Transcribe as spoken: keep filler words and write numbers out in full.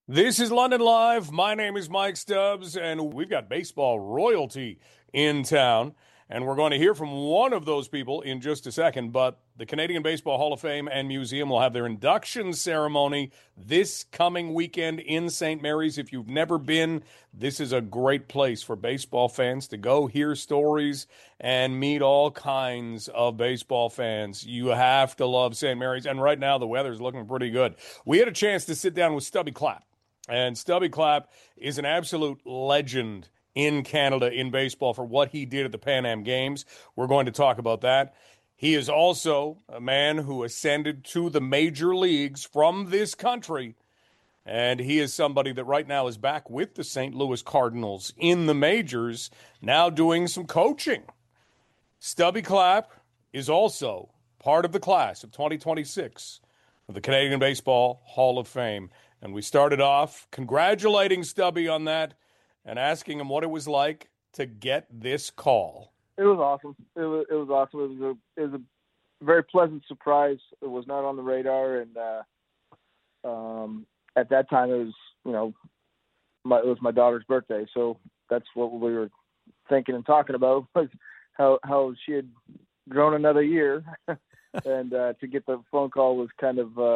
This is London Live. My name is Mike Stubbs, and we've got baseball royalty in town. And we're going to hear from one of those people in just a second. But the Canadian Baseball Hall of Fame and Museum will have their induction ceremony this coming weekend in Saint Mary's. If you've never been, this is a great place for baseball fans to go hear stories and meet all kinds of baseball fans. You have to love Saint Mary's. And right now, the weather's looking pretty good. We had a chance to sit down with Stubby Clapp. And Stubby Clapp is an absolute legend in Canada in baseball for what he did at the Pan Am Games. We're going to talk about that. He is also a man who ascended to the major leagues from this country. And he is somebody that right now is back with the Saint Louis Cardinals in the majors, now doing some coaching. Stubby Clapp is also part of the class of twenty twenty-six of the Canadian Baseball Hall of Fame. And we started off congratulating Stubby on that and asking him what it was like to get this call. It was awesome. It was, it was awesome. It was a it was a very pleasant surprise. It was not on the radar, and uh, um, at that time it was you know my, it was my daughter's birthday, so that's what we were thinking and talking about was how how she had grown another year, and uh, to get the phone call was kind of. Uh,